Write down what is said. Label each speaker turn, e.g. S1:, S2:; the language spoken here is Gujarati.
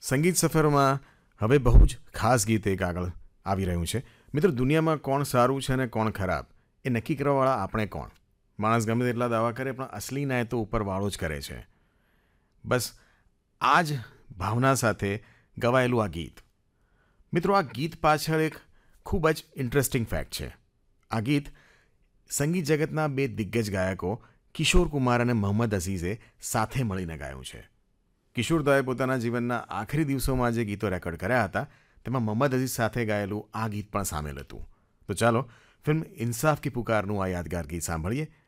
S1: સંગીત સફરમાં હવે બહુ જ ખાસ ગીત એક આગળ આવી રહ્યું છે. મિત્રો, દુનિયામાં કોણ સારું છે અને કોણ ખરાબ એ નક્કી કરવાવાળા આપણે કોણ? માણસ ગમે તેટલા દાવા કરે પણ અસલી ન્યાય તો ઉપરવાળો જ કરે છે. બસ આ જ ભાવના સાથે ગવાયેલું આ ગીત. મિત્રો, આ ગીત પાછળ એક ખૂબ જ ઇન્ટરેસ્ટિંગ ફેક્ટ છે. આ ગીત સંગીત જગતના બે દિગ્ગજ ગાયકો કિશોર કુમાર અને મોહમ્મદ અઝીઝે સાથે મળીને ગાયું છે. કિશોરદાએ પોતાના જીવનના આખરી દિવસોમાં જે ગીતો રેકોર્ડ કર્યા હતા તેમાં મોહમ્મદ અઝીઝ સાથે ગાયેલું આ ગીત પણ સામેલ હતું. તો ચાલો ફિલ્મ ઇન્સાફ કી પુકારનું આ યાદગાર ગીત સાંભળીએ